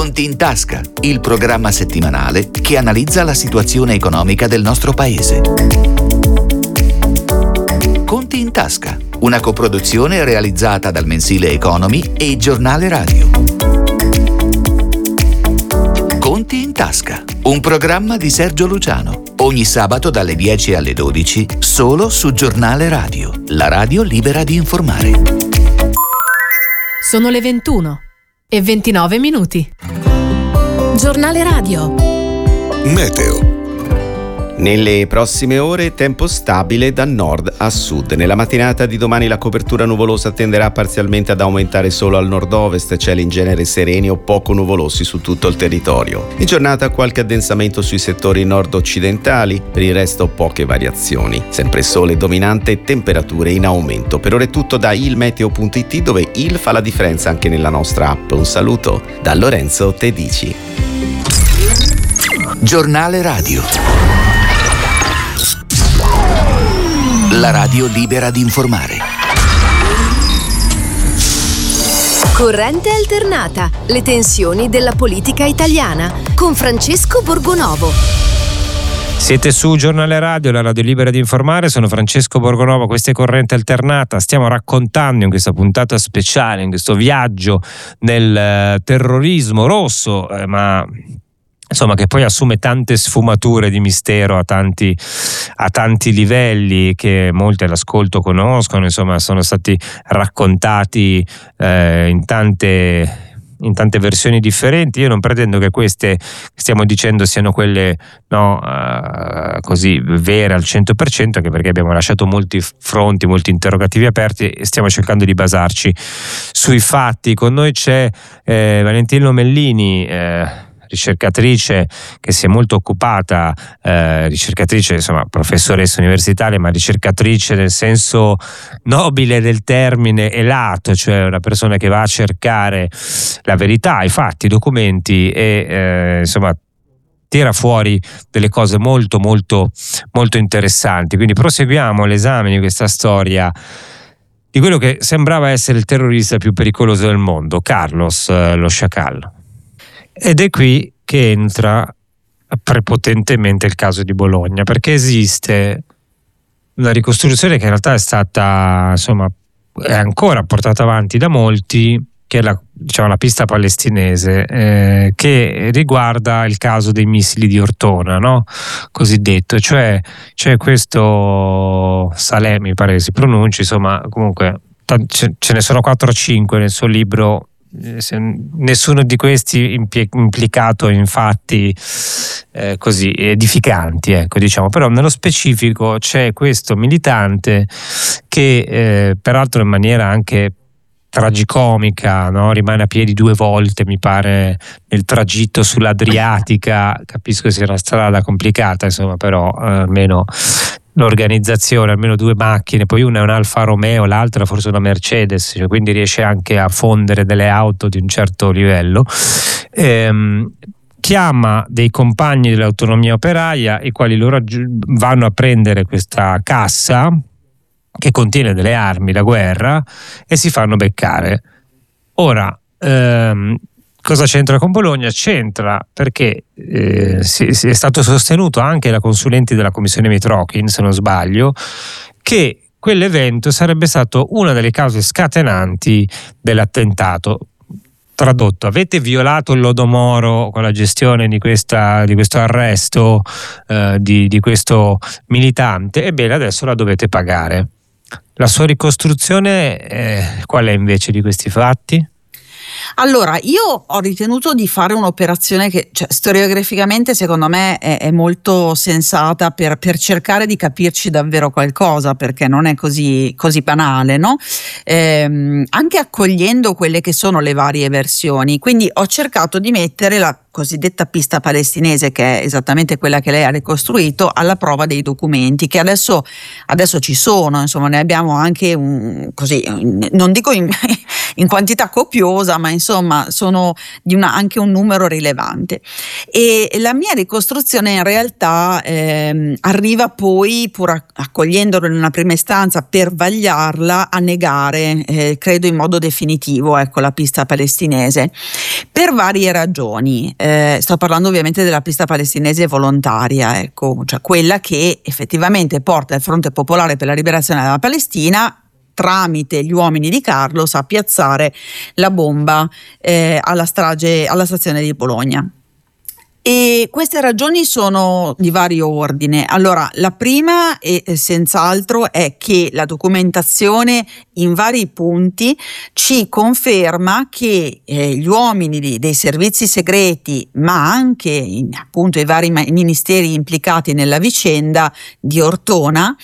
Conti in tasca, il programma settimanale che analizza la situazione economica del nostro paese. Conti in tasca, una coproduzione realizzata dal mensile Economy e il giornale radio. Conti in tasca, un programma di Sergio Luciano, ogni sabato dalle 10 alle 12, solo su Giornale Radio, la radio libera di informare. Sono le 21:29. Giornale Radio. Meteo. Nelle prossime ore tempo stabile da nord a sud. Nella mattinata di domani la copertura nuvolosa tenderà parzialmente ad aumentare solo al nord-ovest, cieli in genere sereni o poco nuvolosi su tutto il territorio. In giornata qualche addensamento sui settori nord-occidentali, per il resto poche variazioni. Sempre sole dominante e temperature in aumento. Per ora è tutto da ilmeteo.it, dove il fa la differenza anche nella nostra app. Un saluto da Lorenzo Tedici. Giornale Radio. La radio libera di informare. Corrente alternata. Le tensioni della politica italiana. Con Francesco Borgonovo. Siete su Giornale Radio, la radio libera di informare. Sono Francesco Borgonovo, questa è Corrente alternata. Stiamo raccontando in questa puntata speciale, in questo viaggio nel terrorismo rosso, ma insomma che poi assume tante sfumature di mistero a tanti livelli, che molti all'ascolto conoscono, insomma sono stati raccontati in tante versioni differenti. Io non pretendo che queste che stiamo dicendo siano quelle così vere al 100%, anche perché abbiamo lasciato molti fronti, molti interrogativi aperti e stiamo cercando di basarci sui fatti. Con noi c'è Valentina Lomellini, ricercatrice che si è molto occupata, ricercatrice, insomma professoressa universitaria, ma ricercatrice nel senso nobile del termine e lato, cioè una persona che va a cercare la verità, i fatti, i documenti e insomma tira fuori delle cose molto molto molto interessanti. Quindi proseguiamo l'esame di questa storia di quello che sembrava essere il terrorista più pericoloso del mondo, Carlos lo Sciacallo. Ed è qui che entra prepotentemente il caso di Bologna, perché esiste una ricostruzione che in realtà è stata, insomma, è ancora portata avanti da molti, che è la pista palestinese, che riguarda il caso dei missili di Ortona, no? Cosiddetto, cioè c'è questo Saleh, mi pare che si pronunci, insomma, comunque ce ne sono 4 o 5 nel suo libro. Nessuno di questi implicato in fatti così edificanti, ecco, diciamo. Però nello specifico c'è questo militante che peraltro in maniera anche tragicomica, no? Rimane a piedi 2 volte, mi pare, nel tragitto sull'Adriatica. Capisco sia una strada complicata, insomma, però almeno l'organizzazione, almeno 2 macchine, poi una è un Alfa Romeo, l'altra forse una Mercedes, cioè, quindi riesce anche a fondere delle auto di un certo livello. Chiama dei compagni dell'autonomia operaia, i quali loro vanno a prendere questa cassa che contiene delle armi da guerra e si fanno beccare. Ora, cosa c'entra con Bologna? C'entra perché è stato sostenuto anche da consulenti della commissione Mitrokhin, se non sbaglio, che quell'evento sarebbe stato una delle cause scatenanti dell'attentato. Tradotto: avete violato il lodo Moro con la gestione di questo arresto di questo militante, ebbene adesso la dovete pagare. La sua ricostruzione qual è invece di questi fatti? Allora, io ho ritenuto di fare un'operazione che, cioè, storiograficamente secondo me è molto sensata per cercare di capirci davvero qualcosa, perché non è così banale, no? Anche accogliendo quelle che sono le varie versioni. Quindi ho cercato di mettere la cosiddetta pista palestinese, che è esattamente quella che lei ha ricostruito, alla prova dei documenti che adesso ci sono, insomma ne abbiamo anche così, non dico in quantità copiosa, ma insomma sono di anche un numero rilevante. E la mia ricostruzione in realtà arriva poi, pur accogliendolo in una prima istanza per vagliarla, a negare, credo in modo definitivo, ecco, la pista palestinese, per varie ragioni. Sto parlando ovviamente della pista palestinese volontaria, ecco, cioè quella che effettivamente porta il Fronte Popolare per la Liberazione della Palestina tramite gli uomini di Carlos a piazzare la bomba alla stazione di Bologna. E queste ragioni sono di vario ordine. Allora, la prima e senz'altro è che la documentazione in vari punti ci conferma che gli uomini dei servizi segreti, ma anche appunto i vari ministeri implicati nella vicenda di Ortona,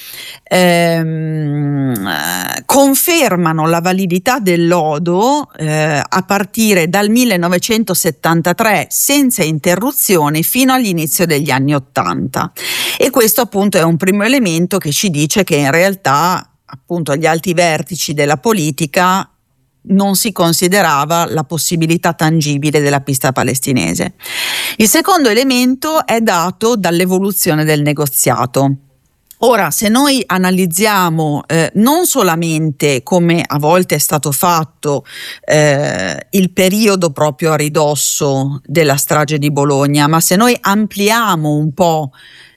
confermano la validità del lodo a partire dal 1973 senza interruzione fino all'inizio degli anni '80, e questo appunto è un primo elemento che ci dice che in realtà appunto agli alti vertici della politica non si considerava la possibilità tangibile della pista palestinese. Il secondo elemento è dato dall'evoluzione del negoziato. Ora, se noi analizziamo non solamente, come a volte è stato fatto, il periodo proprio a ridosso della strage di Bologna, ma se noi ampliamo un po'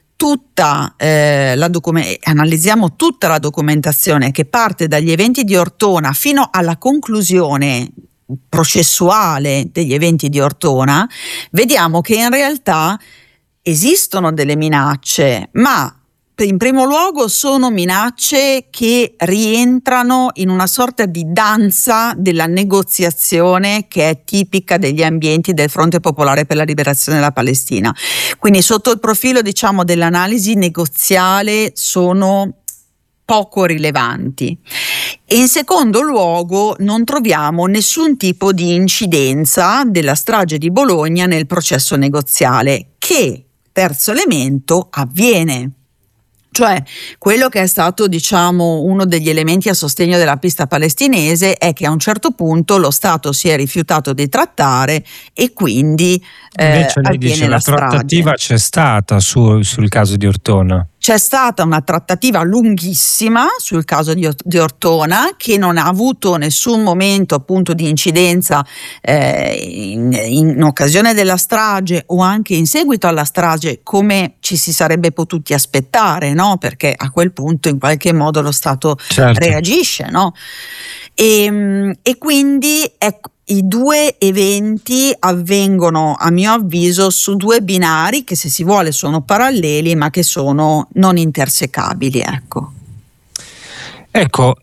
analizziamo tutta la documentazione che parte dagli eventi di Ortona fino alla conclusione processuale degli eventi di Ortona, vediamo che in realtà esistono delle minacce, ma in primo luogo sono minacce che rientrano in una sorta di danza della negoziazione che è tipica degli ambienti del Fronte Popolare per la Liberazione della Palestina. Quindi sotto il profilo, diciamo, dell'analisi negoziale sono poco rilevanti. E in secondo luogo non troviamo nessun tipo di incidenza della strage di Bologna nel processo negoziale, che, terzo elemento, avviene. Cioè, quello che è stato, diciamo, uno degli elementi a sostegno della pista palestinese è che a un certo punto lo Stato si è rifiutato di trattare e quindi invece lei dice la trattativa c'è stata sul caso di Ortona. C'è stata una trattativa lunghissima sul caso di Ortona, che non ha avuto nessun momento appunto di incidenza in occasione della strage o anche in seguito alla strage, come ci si sarebbe potuti aspettare, no? Perché a quel punto in qualche modo lo Stato reagisce, no? E quindi ecco, i due eventi avvengono, a mio avviso, su due binari che, se si vuole, sono paralleli ma che sono non intersecabili. Ecco,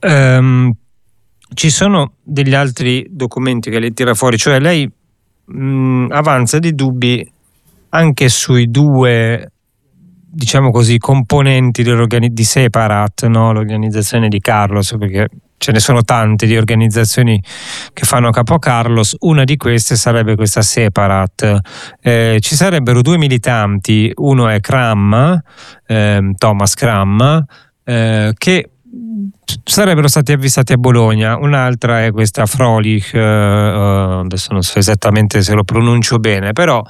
ci sono degli altri documenti che lei tira fuori, cioè lei avanza dei dubbi anche sui due, diciamo così, componenti di Separat, no? L'organizzazione di Carlos, perché ce ne sono tante di organizzazioni che fanno capo a Carlos. Una di queste sarebbe questa Separat. Ci sarebbero due militanti, uno è Cram, Thomas Cram, che sarebbero stati avvistati a Bologna, un'altra è questa Frolich, adesso non so esattamente se lo pronuncio bene, però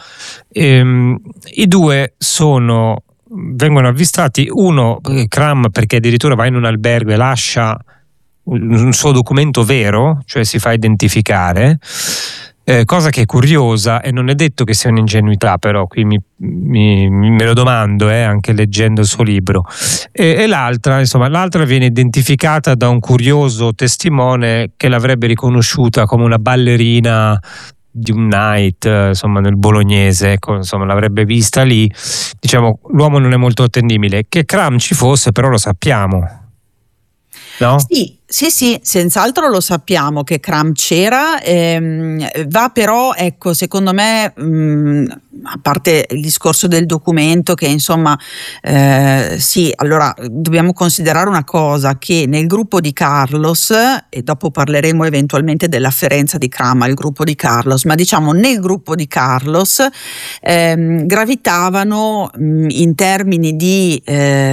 i due vengono avvistati, uno Cram perché addirittura va in un albergo e lascia un suo documento vero, cioè si fa identificare, cosa che è curiosa e non è detto che sia un'ingenuità, però qui me lo domando anche leggendo il suo libro, e l'altra viene identificata da un curioso testimone che l'avrebbe riconosciuta come una ballerina di un night, insomma, nel bolognese, insomma, l'avrebbe vista lì. Diciamo, l'uomo non è molto attendibile. Che Cram ci fosse, però lo sappiamo, no? Sì, senz'altro lo sappiamo che Cram c'era, va però, ecco, secondo me, a parte il discorso del documento che insomma, allora dobbiamo considerare una cosa, che nel gruppo di Carlos, e dopo parleremo eventualmente dell'afferenza di Cram al gruppo di Carlos, ma diciamo nel gruppo di Carlos gravitavano in termini di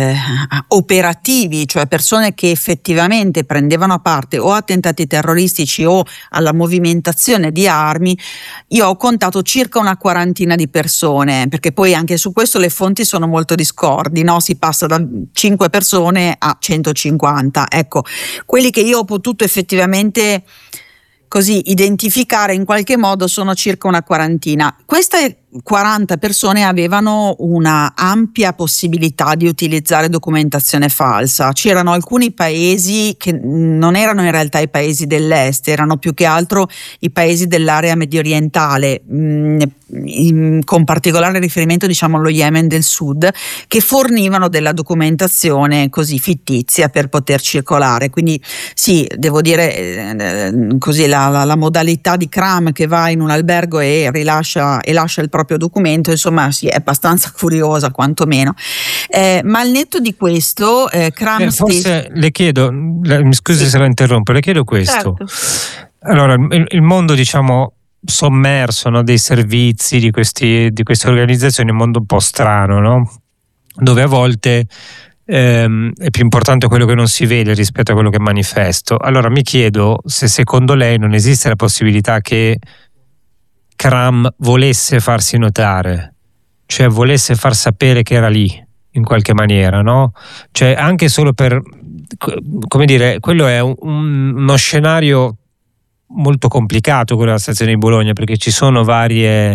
operativi, cioè persone che effettivamente prendevano parte o a attentati terroristici o alla movimentazione di armi. Io ho contato circa una quarantina di persone, perché poi anche su questo le fonti sono molto discordi, no? Si passa da 5 persone a 150. Ecco, quelli che io ho potuto effettivamente così identificare in qualche modo sono circa una quarantina. Queste 40 persone avevano una ampia possibilità di utilizzare documentazione falsa. C'erano alcuni paesi che non erano in realtà i paesi dell'est, erano più che altro i paesi dell'area medio orientale, con particolare riferimento diciamo allo Yemen del Sud, che fornivano della documentazione così fittizia per poter circolare. Quindi sì, devo dire così la modalità di Cram che va in un albergo e lascia il proprio documento, insomma sì, è abbastanza curiosa quantomeno, ma al netto di questo Cram forse le chiedo, mi scusi se la interrompo, le chiedo questo. Certo. Allora il mondo diciamo sommerso, no, dei servizi di queste organizzazioni è un mondo un po' strano, no? Dove a volte è più importante quello che non si vede rispetto a quello che manifesto. Allora mi chiedo se secondo lei non esiste la possibilità che Cram volesse farsi notare, cioè volesse far sapere che era lì in qualche maniera, no? Cioè anche solo per, come dire, quello è uno scenario molto complicato, quello della stazione di Bologna, perché ci sono vari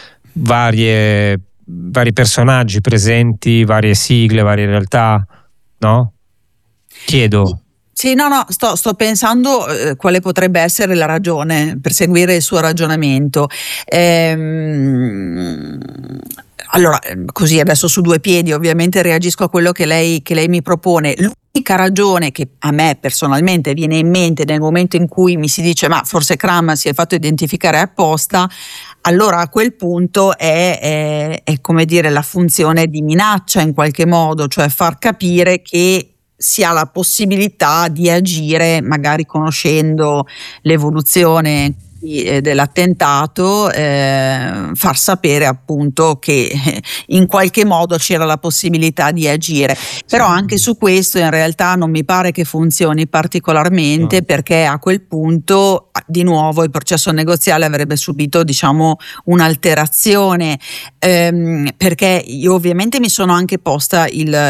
personaggi presenti, varie sigle, varie realtà, no? Chiedo. Sì, no, sto pensando quale potrebbe essere la ragione per seguire il suo ragionamento. Allora, così adesso su due piedi ovviamente reagisco a quello che lei mi propone. L'unica ragione che a me personalmente viene in mente nel momento in cui mi si dice ma forse Cram si è fatto identificare apposta, allora a quel punto è come dire la funzione di minaccia in qualche modo, cioè far capire che si ha la possibilità di agire magari conoscendo l'evoluzione dell'attentato, far sapere appunto che in qualche modo c'era la possibilità di agire. Però anche su questo in realtà non mi pare che funzioni particolarmente, perché a quel punto di nuovo il processo negoziale avrebbe subito diciamo un'alterazione, perché io ovviamente mi sono anche posta il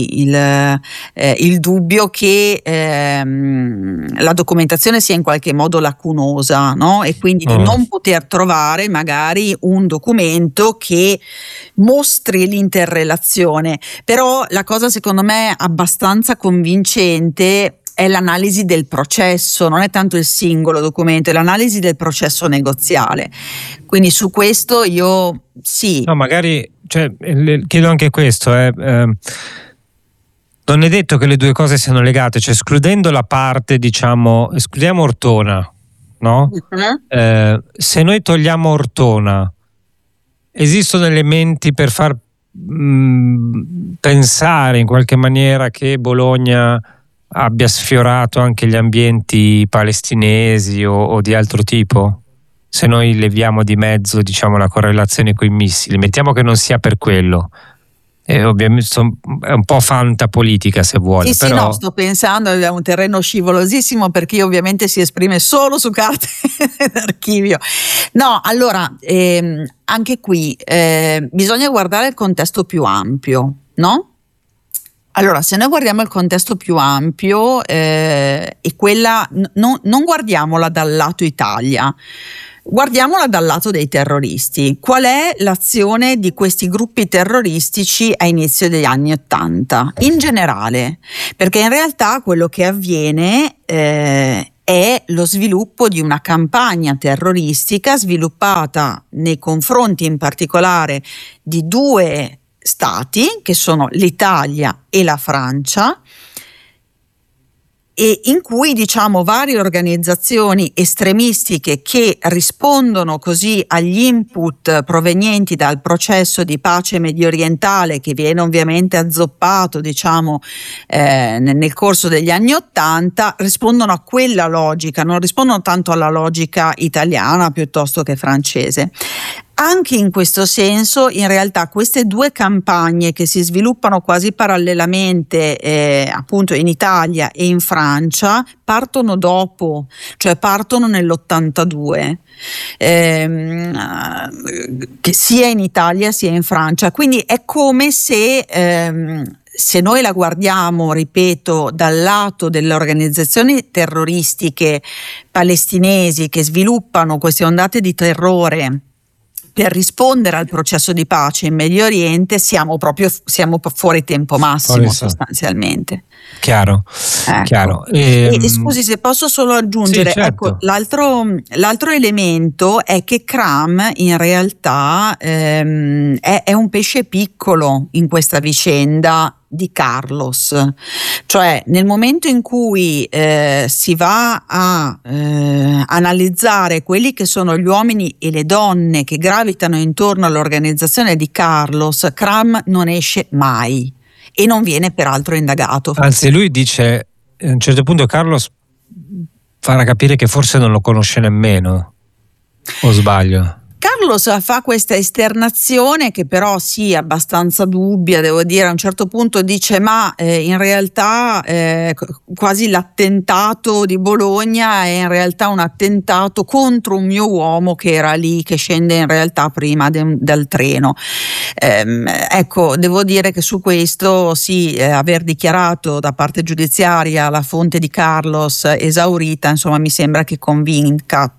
dubbio che la documentazione sia in qualche modo lacunosa, no? E quindi di non poter trovare magari un documento che mostri l'interrelazione. Però la cosa secondo me abbastanza convincente è l'analisi del processo, non è tanto il singolo documento, è l'analisi del processo negoziale. Quindi su questo io sì. No, magari, cioè, chiedo anche questo, non è detto che le due cose siano legate, cioè escludendo la parte, diciamo, escludiamo Ortona, no? Se noi togliamo Ortona, esistono elementi per far pensare in qualche maniera che Bologna abbia sfiorato anche gli ambienti palestinesi o di altro tipo? Se noi leviamo di mezzo, diciamo, la correlazione con i missili, mettiamo che non sia per quello. Ovviamente è un po' fantapolitica se vuole, sì, però... Sì, no, sto pensando, è un terreno scivolosissimo per chi ovviamente si esprime solo su carte d'archivio. No, allora anche qui bisogna guardare il contesto più ampio, no? Allora, se noi guardiamo il contesto più ampio e quella non guardiamola dal lato Italia, guardiamola dal lato dei terroristi. Qual è l'azione di questi gruppi terroristici a inizio degli anni '80? In generale, perché in realtà quello che avviene è lo sviluppo di una campagna terroristica sviluppata nei confronti in particolare di due stati, che sono l'Italia e la Francia, e in cui diciamo varie organizzazioni estremistiche che rispondono così agli input provenienti dal processo di pace medio orientale, che viene ovviamente azzoppato diciamo nel corso degli anni '80, rispondono a quella logica, non rispondono tanto alla logica italiana piuttosto che francese. Anche in questo senso, in realtà, queste due campagne che si sviluppano quasi parallelamente appunto in Italia e in Francia partono dopo, cioè partono nell'82, che sia in Italia sia in Francia. Quindi è come se se noi la guardiamo, ripeto, dal lato delle organizzazioni terroristiche palestinesi che sviluppano queste ondate di terrore per rispondere al processo di pace in Medio Oriente, siamo fuori tempo massimo sostanzialmente. Chiaro, ecco. Chiaro. E scusi, se posso solo aggiungere, sì, certo. Ecco, l'altro elemento è che Cram in realtà è un pesce piccolo in questa vicenda di Carlos, cioè nel momento in cui si va a analizzare quelli che sono gli uomini e le donne che gravitano intorno all'organizzazione di Carlos, Cram non esce mai e non viene peraltro indagato. Anzi, lui dice a un certo punto Carlos farà capire che forse non lo conosce nemmeno, o sbaglio? Carlos fa questa esternazione che però sì, abbastanza dubbia, devo dire. A un certo punto dice ma in realtà quasi l'attentato di Bologna è in realtà un attentato contro un mio uomo che era lì, che scende in realtà prima dal treno. Ecco, devo dire che su questo sì, aver dichiarato da parte giudiziaria la fonte di Carlos esaurita, insomma mi sembra che convinca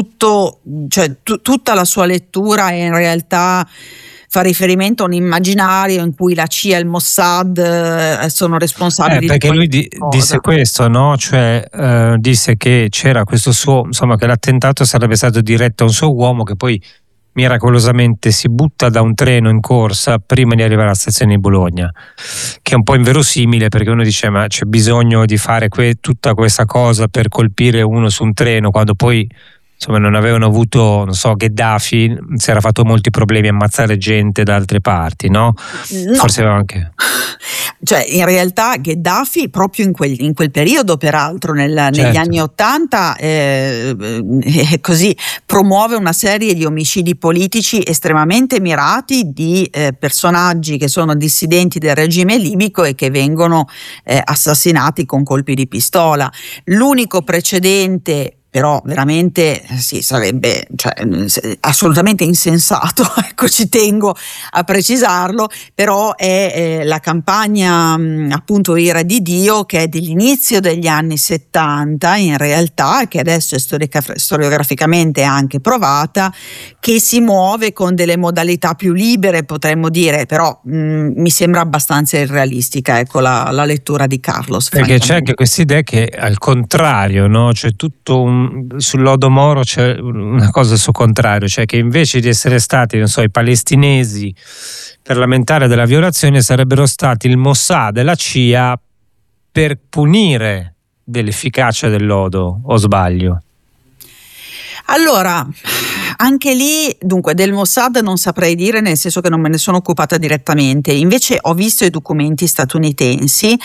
tutta la sua lettura è in realtà fa riferimento a un immaginario in cui la CIA e il Mossad sono responsabili perché lui disse questo, no? Cioè disse che c'era questo suo, insomma, che l'attentato sarebbe stato diretto a un suo uomo che poi miracolosamente si butta da un treno in corsa prima di arrivare alla stazione di Bologna, che è un po' inverosimile, perché uno dice ma c'è bisogno di fare tutta questa cosa per colpire uno su un treno quando poi insomma non avevano avuto, non so, Gheddafi si era fatto molti problemi a ammazzare gente da altre parti, no? Forse aveva anche... Cioè in realtà Gheddafi proprio in quel periodo, peraltro negli anni '80 così promuove una serie di omicidi politici estremamente mirati di personaggi che sono dissidenti del regime libico e che vengono assassinati con colpi di pistola. L'unico precedente però veramente sì, sarebbe assolutamente insensato, ecco, ci tengo a precisarlo, però è la campagna appunto Ira di Dio, che è dell'inizio degli anni 70 in realtà, che adesso è storiograficamente anche provata, che si muove con delle modalità più libere, potremmo dire, però mi sembra abbastanza irrealistica, ecco, la lettura di Carlos. Perché c'è anche questa idea che al contrario, no? C'è tutto sul lodo Moro c'è una cosa al suo contrario, cioè che invece di essere stati, non so, i palestinesi per lamentare della violazione, sarebbero stati il Mossad e la CIA per punire dell'efficacia del lodo, o sbaglio? Allora, anche lì, dunque, del Mossad non saprei dire, nel senso che non me ne sono occupata direttamente. Invece ho visto i documenti statunitensi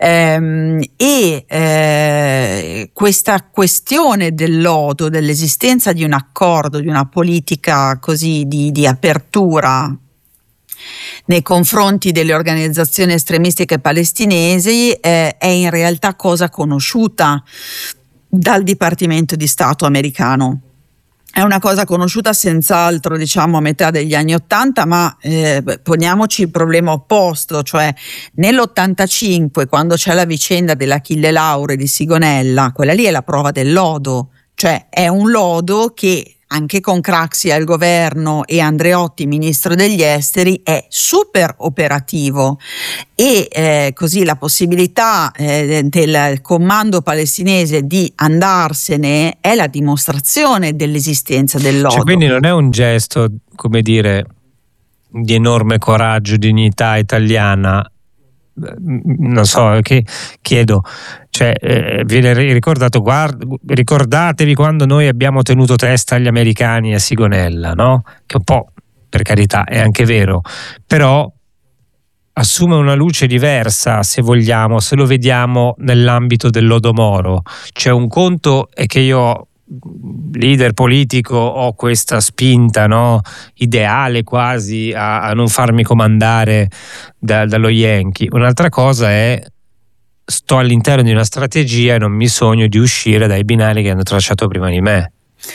questa questione del lodo, dell'esistenza di un accordo, di una politica così di apertura nei confronti delle organizzazioni estremistiche palestinesi è in realtà cosa conosciuta dal Dipartimento di Stato americano. È una cosa conosciuta senz'altro, diciamo, a metà degli anni '80, ma poniamoci il problema opposto, cioè nell'85, quando c'è la vicenda dell'Achille Lauro e di Sigonella, quella lì è la prova del lodo, cioè è un lodo che anche con Craxi al governo e Andreotti ministro degli esteri è super operativo, e così la possibilità del comando palestinese di andarsene è la dimostrazione dell'esistenza del lodo. Cioè, quindi non è un gesto, come dire, di enorme coraggio, dignità italiana, non so, che chiedo, cioè viene ricordato, ricordatevi quando noi abbiamo tenuto testa agli americani a Sigonella, no? Che un po', per carità, è anche vero, però assume una luce diversa, se vogliamo, se lo vediamo nell'ambito del lodo Moro. Cioè, un conto è che io, leader politico, ho questa spinta, no, ideale quasi a non farmi comandare dallo Yankee. Un'altra cosa è sto all'interno di una strategia e non mi sogno di uscire dai binari che hanno tracciato prima di me.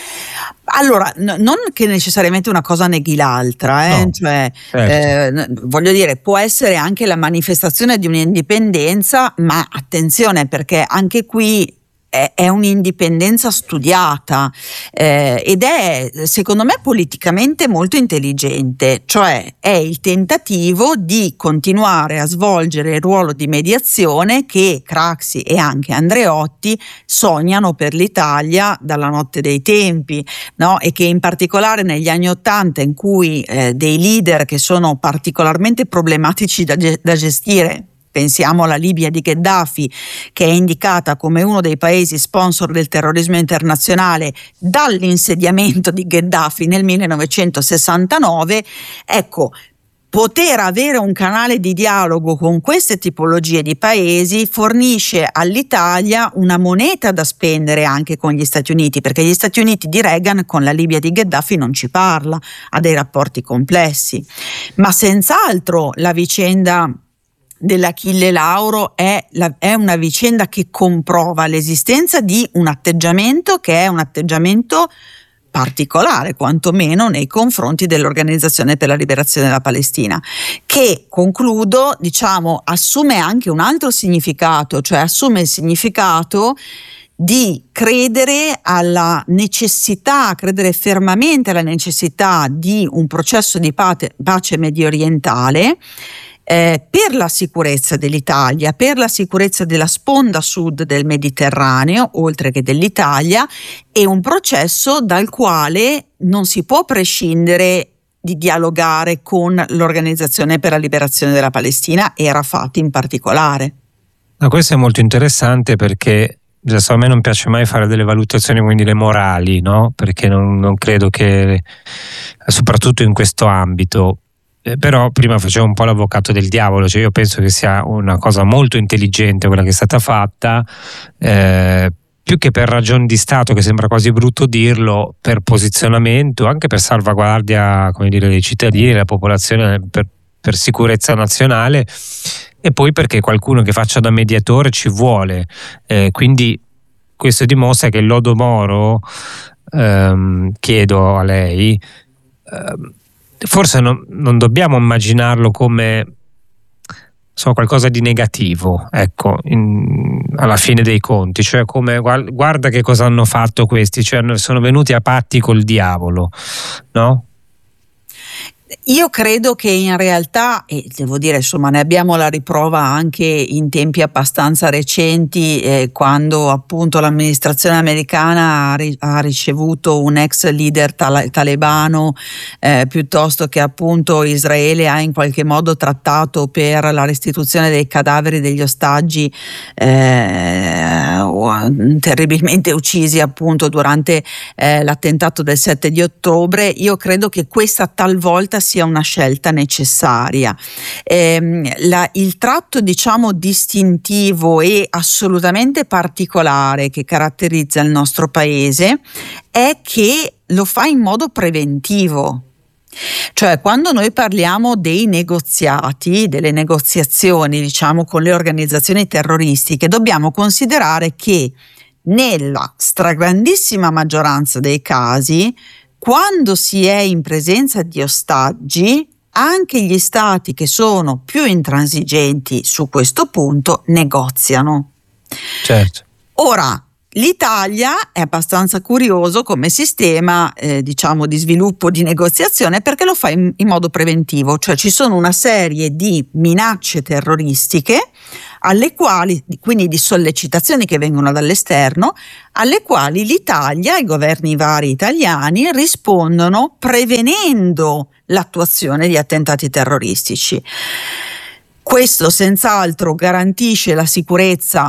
Allora, non che necessariamente una cosa neghi l'altra, No, cioè, certo. voglio dire, può essere anche la manifestazione di un'indipendenza, ma attenzione, perché anche qui è un'indipendenza studiata, ed è secondo me politicamente molto intelligente, cioè è il tentativo di continuare a svolgere il ruolo di mediazione che Craxi e anche Andreotti sognano per l'Italia dalla notte dei tempi, no? E che in particolare negli anni '80, in cui dei leader che sono particolarmente problematici da gestire, pensiamo alla Libia di Gheddafi, che è indicata come uno dei paesi sponsor del terrorismo internazionale dall'insediamento di Gheddafi nel 1969, ecco, poter avere un canale di dialogo con queste tipologie di paesi fornisce all'Italia una moneta da spendere anche con gli Stati Uniti, perché gli Stati Uniti di Reagan con la Libia di Gheddafi non ci parla, ha dei rapporti complessi, ma senz'altro la vicenda dell'Achille Lauro è una vicenda che comprova l'esistenza di un atteggiamento che è un atteggiamento particolare, quantomeno nei confronti dell'Organizzazione per la Liberazione della Palestina, che, concludo, assume anche un altro significato, cioè assume il significato di credere credere fermamente alla necessità di un processo di pace medio orientale, per la sicurezza dell'Italia, per la sicurezza della sponda sud del Mediterraneo, oltre che dell'Italia, e un processo dal quale non si può prescindere di dialogare con l'Organizzazione per la Liberazione della Palestina e Arafat in particolare. No, questo è molto interessante perché adesso a me non piace mai fare delle valutazioni, quindi le morali, no? Perché non credo che, soprattutto in questo ambito, però prima facevo un po' l'avvocato del diavolo, cioè io penso che sia una cosa molto intelligente quella che è stata fatta, più che per ragioni di Stato, che sembra quasi brutto dirlo, per posizionamento, anche per salvaguardia, come dire, dei cittadini, della popolazione, per sicurezza nazionale, e poi perché qualcuno che faccia da mediatore ci vuole, quindi questo dimostra che il lodo Moro, chiedo a lei, forse non dobbiamo immaginarlo come qualcosa di negativo, ecco, alla fine dei conti, cioè come guarda che cosa hanno fatto questi, cioè sono venuti a patti col diavolo, no? Io credo che in realtà, e devo dire, insomma, ne abbiamo la riprova anche in tempi abbastanza recenti, quando appunto l'amministrazione americana ha ricevuto un ex leader talebano, piuttosto che appunto Israele ha in qualche modo trattato per la restituzione dei cadaveri degli ostaggi terribilmente uccisi appunto durante l'attentato del 7 di ottobre. Io credo che questa talvolta sia una scelta necessaria. Il tratto, distintivo e assolutamente particolare che caratterizza il nostro paese è che lo fa in modo preventivo. Cioè, quando noi parliamo dei negoziati, delle negoziazioni, con le organizzazioni terroristiche, dobbiamo considerare che nella stragrandissima maggioranza dei casi, quando si è in presenza di ostaggi, anche gli stati che sono più intransigenti su questo punto negoziano. Certo. Ora, l'Italia è abbastanza curioso come sistema di sviluppo di negoziazione, perché lo fa in modo preventivo, cioè ci sono una serie di minacce terroristiche alle quali, quindi di sollecitazioni che vengono dall'esterno, alle quali l'Italia, i governi vari italiani rispondono prevenendo l'attuazione di attentati terroristici. Questo senz'altro garantisce la sicurezza,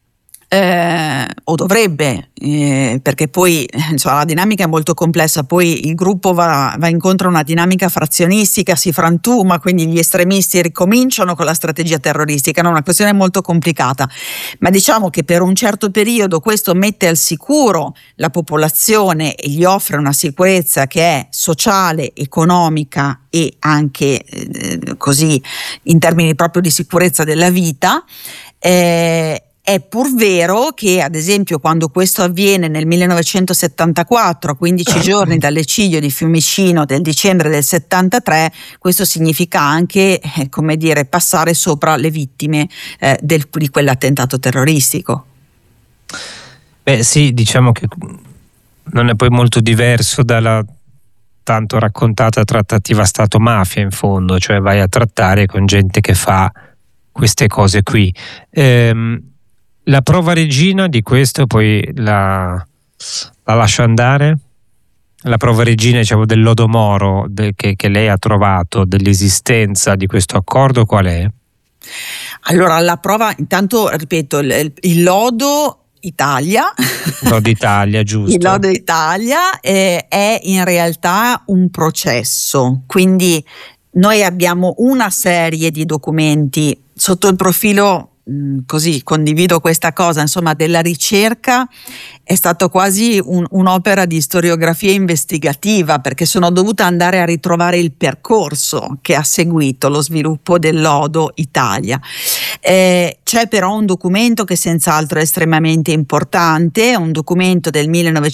o dovrebbe, perché poi la dinamica è molto complessa, poi il gruppo va incontro a una dinamica frazionistica, si frantuma, quindi gli estremisti ricominciano con la strategia terroristica, è una questione molto complicata, ma diciamo che per un certo periodo questo mette al sicuro la popolazione e gli offre una sicurezza che è sociale, economica e anche così in termini proprio di sicurezza della vita, È pur vero che, ad esempio, quando questo avviene nel 1974, a 15 giorni dall'eccidio di Fiumicino del dicembre del 73, questo significa anche, come dire, passare sopra le vittime di quell'attentato terroristico. Beh sì, diciamo che non è poi molto diverso dalla tanto raccontata trattativa Stato-mafia, in fondo, cioè vai a trattare con gente che fa queste cose qui. La prova regina di questo, poi la lascio andare. La prova regina, diciamo, del lodo Moro che lei ha trovato, dell'esistenza di questo accordo, qual è? Allora, la prova, intanto ripeto, il lodo Italia. Lodo Italia, giusto. Il lodo Italia è in realtà un processo, quindi noi abbiamo una serie di documenti sotto il profilo, così condivido questa cosa, insomma, della ricerca. È stato quasi un'opera di storiografia investigativa, perché sono dovuta andare a ritrovare il percorso che ha seguito lo sviluppo del lodo Italia. C'è però un documento che senz'altro è estremamente importante, è un documento del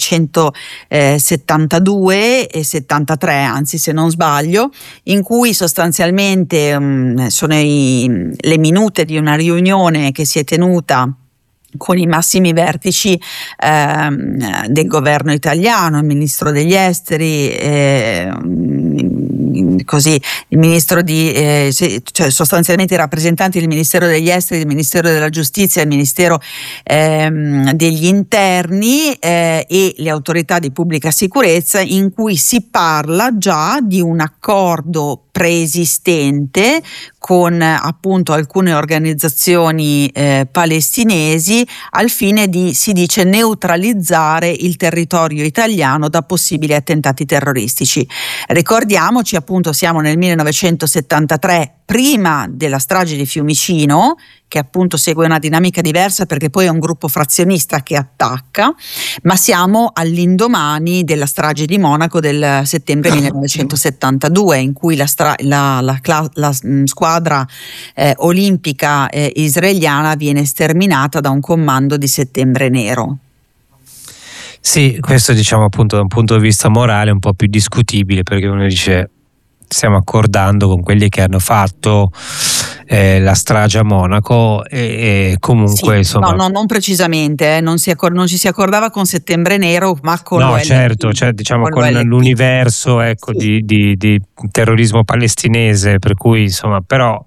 1972 e 73, anzi, se non sbaglio, in cui sostanzialmente sono le minute di una riunione che si è tenuta con i massimi vertici del governo italiano, il ministro degli esteri, così il ministro cioè sostanzialmente i rappresentanti del Ministero degli Esteri, del Ministero della Giustizia, il Ministero degli Interni e le autorità di pubblica sicurezza, in cui si parla già di un accordo preesistente con appunto alcune organizzazioni palestinesi al fine di, si dice, neutralizzare il territorio italiano da possibili attentati terroristici. Ricordiamoci, appunto, siamo nel 1973, prima della strage di Fiumicino, che appunto segue una dinamica diversa perché poi è un gruppo frazionista che attacca, ma siamo all'indomani della strage di Monaco del settembre 1972, in cui la squadra olimpica israeliana viene sterminata da un comando di Settembre Nero. Sì, questo, diciamo, appunto da un punto di vista morale un po' più discutibile, perché uno dice stiamo accordando con quelli che hanno fatto la strage a Monaco e comunque, sì, insomma, no, non precisamente, non ci si accordava con Settembre Nero, ma con certo, cioè, diciamo con l'universo, ecco, sì, di terrorismo palestinese, per cui, insomma, però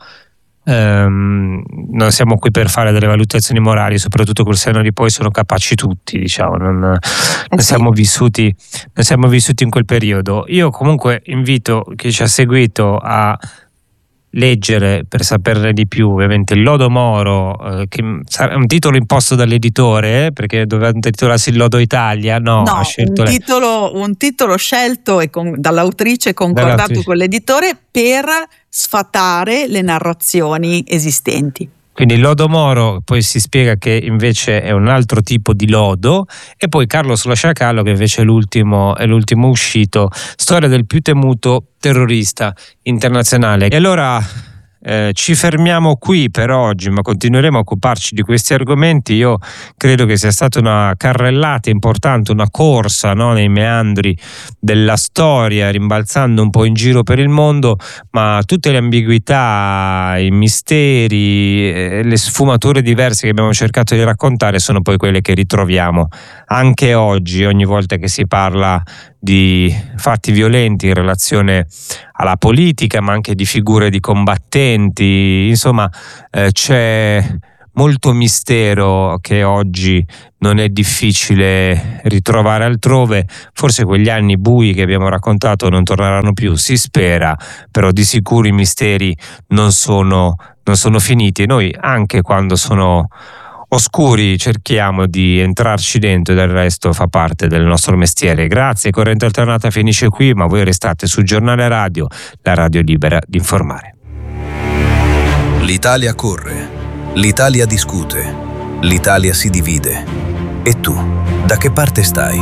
non siamo qui per fare delle valutazioni morali, soprattutto col senno di poi sono capaci tutti, diciamo, non siamo vissuti in quel periodo. Io comunque invito chi ci ha seguito a leggere per saperne di più, ovviamente, il Lodo Moro, che è un titolo imposto dall'editore, perché doveva intitolarsi Il Lodo Italia. Ha scelto un titolo scelto dall'autrice e concordato con l'editore per sfatare le narrazioni esistenti. Quindi il Lodo Moro poi si spiega che invece è un altro tipo di lodo, e poi Carlos Lo Sciacallo, che invece è l'ultimo uscito, storia del più temuto terrorista internazionale. E allora ci fermiamo qui per oggi, ma continueremo a occuparci di questi argomenti. Io credo che sia stata una carrellata importante, una corsa, no, nei meandri della storia, rimbalzando un po' in giro per il mondo, ma tutte le ambiguità, i misteri, le sfumature diverse che abbiamo cercato di raccontare sono poi quelle che ritroviamo anche oggi, ogni volta che si parla di fatti violenti in relazione alla politica, ma anche di figure di combattenti. Insomma, c'è molto mistero che oggi non è difficile ritrovare altrove. Forse quegli anni bui che abbiamo raccontato non torneranno più, si spera, però di sicuro i misteri non sono finiti. Noi, anche quando sono oscuri, cerchiamo di entrarci dentro, e del resto fa parte del nostro mestiere. Grazie. Corrente Alternata finisce qui, ma voi restate su Giornale Radio, la radio libera di informare. L'Italia corre, l'Italia discute, l'Italia si divide. E tu, da che parte stai?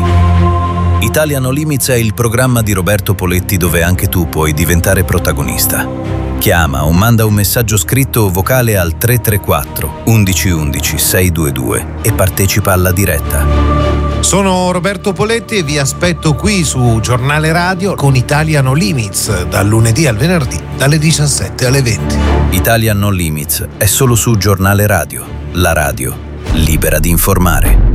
Italia No Limits è il programma di Roberto Poletti, dove anche tu puoi diventare protagonista. Chiama o manda un messaggio scritto o vocale al 334 1111 622 e partecipa alla diretta. Sono Roberto Poletti e vi aspetto qui su Giornale Radio con Italia No Limits, dal lunedì al venerdì, dalle 17 alle 20. Italia No Limits è solo su Giornale Radio, la radio libera di informare.